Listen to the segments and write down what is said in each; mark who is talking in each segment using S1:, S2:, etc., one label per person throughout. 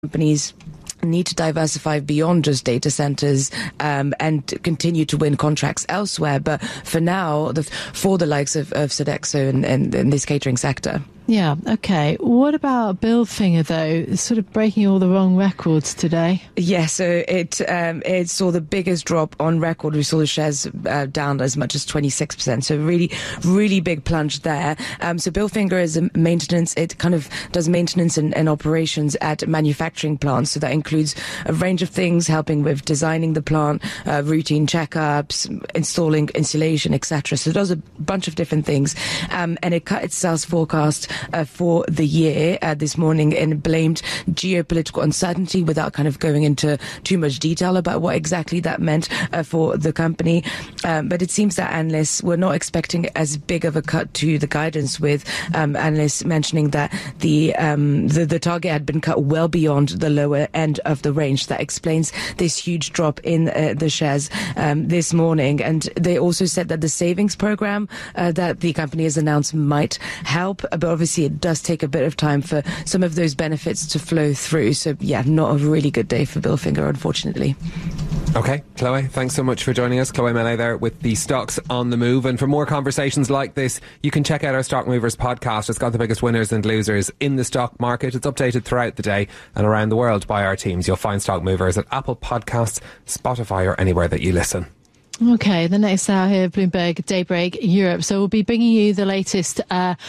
S1: companies need to diversify beyond just data centers and continue to win contracts elsewhere. But for now, for the likes of Sodexo and in this catering sector.
S2: Yeah, okay. What about Bilfinger, though? It's sort of breaking all the wrong records today.
S1: Yeah, so it saw the biggest drop on record. We saw the shares down as much as 26%. So really, really big plunge there. So Bilfinger is a maintenance. It kind of does maintenance and operations at manufacturing plants. So that includes a range of things, helping with designing the plant, routine checkups, installing insulation, etc. So it does a bunch of different things. And it cut its sales forecast for the year this morning and blamed geopolitical uncertainty without kind of going into too much detail about what exactly that meant for the company. But it seems that analysts were not expecting as big of a cut to the guidance, with analysts mentioning that the target had been cut well beyond the lower end of the range. That explains this huge drop in the shares this morning. And they also said that the savings program that the company has announced might help, but obviously it does take a bit of time for some of those benefits to flow through. So yeah, not a really good day for Bilfinger, unfortunately.
S3: Okay, Chloe, thanks so much for joining us. Chloe Melee there with the stocks on the move. And for more conversations like this, you can check out our Stock Movers podcast. It's got the biggest winners and losers in the stock market. It's updated throughout the day and around the world by our teams. You'll find Stock Movers at Apple Podcasts, Spotify, or anywhere that you listen.
S2: Okay, the next hour here, Bloomberg Daybreak Europe. So we'll be bringing you the latest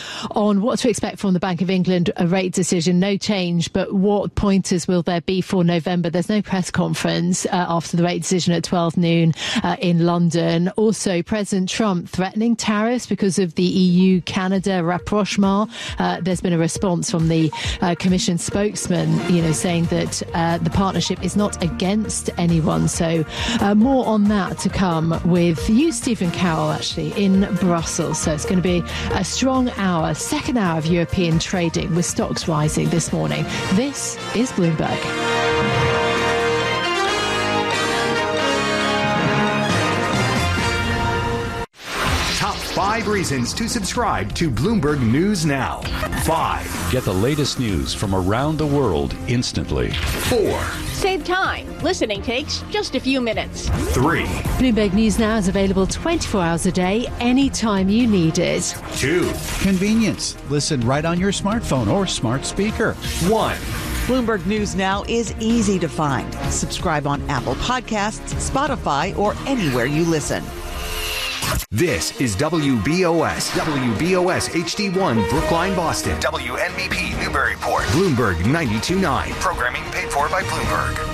S2: on what to expect from the Bank of England rate decision. No change, but what pointers will there be for November? There's no press conference after the rate decision at 12 noon in London. Also, President Trump threatening tariffs because of the EU-Canada rapprochement. There's been a response from the Commission spokesman, saying that the partnership is not against anyone. So more on that to come with you, Stephen Carroll, actually, in Brussels. So it's going to be a strong hour, second hour of European trading with stocks rising this morning. This is Bloomberg.
S4: Top 5 reasons to subscribe to Bloomberg News Now. 5.
S5: Get the latest news from around the world instantly.
S4: 4.
S6: Save time. Listening takes just a few minutes.
S4: 3.
S2: Bloomberg News Now is available 24 hours a day, anytime you need it.
S4: 2.
S7: Convenience. Listen right on your smartphone or smart speaker.
S4: 1.
S8: Bloomberg News Now is easy to find. Subscribe on Apple Podcasts, Spotify, or anywhere you listen.
S4: This is WBOS HD1 Brookline, Boston. WNBP Newburyport. Bloomberg 92.9. Programming paid for by Bloomberg.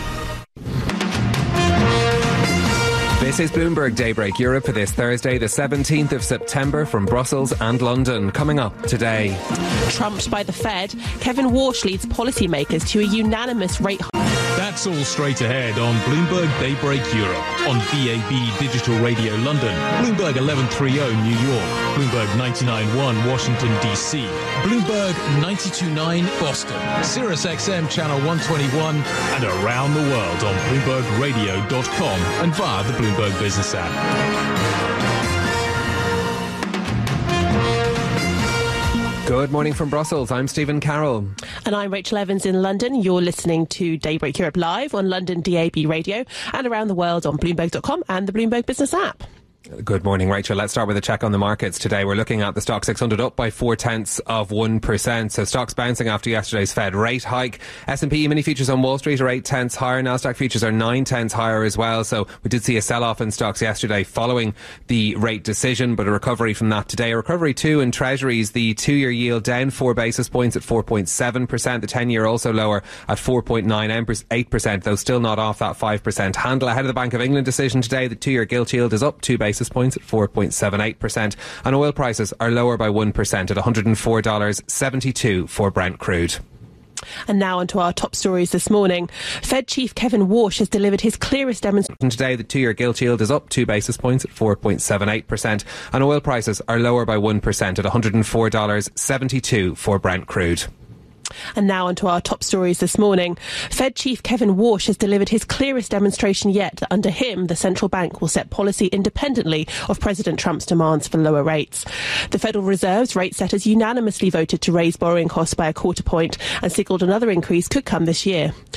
S3: This is Bloomberg Daybreak Europe for this Thursday, the 17th of September, from Brussels and London. Coming up today.
S9: Trumped by the Fed, Kevin Walsh leads policymakers to a unanimous rate hike.
S10: That's all straight ahead on Bloomberg Daybreak Europe, on DAB Digital Radio London, Bloomberg 1130 New York, Bloomberg 99.1 Washington DC, Bloomberg 92.9 Boston, Sirius XM Channel 121, and around the world on BloombergRadio.com and via the Bloomberg Business app.
S3: Good morning from Brussels. I'm Stephen Carroll.
S9: And I'm Rachel Evans in London. You're listening to Daybreak Europe live on London DAB Radio and around the world on Bloomberg.com and the Bloomberg Business app.
S3: Good morning, Rachel. Let's start with a check on the markets today. We're looking at the Stock 600 up by 0.4%. So stocks bouncing after yesterday's Fed rate hike. S&P mini futures on Wall Street are 0.8 higher. Nasdaq futures are 0.9 higher as well. So we did see a sell-off in stocks yesterday following the rate decision, but a recovery from that today. A recovery too in treasuries. The 2-year yield down 4 basis points at 4.7%. The 10-year also lower at 4.98%, though still not off that 5% handle. Ahead of the Bank of England decision today, the 2-year gilt yield is up 2 basis points at 4.78%, and oil prices are lower by 1% at $104.72 for Brent crude.
S9: And now onto our top stories this morning. Fed Chief Kevin Walsh has delivered his clearest demonstration.
S3: Today, the 2-year gilt yield is up 2 basis points at 4.78%, and oil prices are lower by 1% at $104.72 for Brent crude.
S9: And now onto our top stories this morning. Fed Chief Kevin Warsh has delivered his clearest demonstration yet that under him, the central bank will set policy independently of President Trump's demands for lower rates. The Federal Reserve's rate setters unanimously voted to raise borrowing costs by a quarter point and signalled another increase could come this year.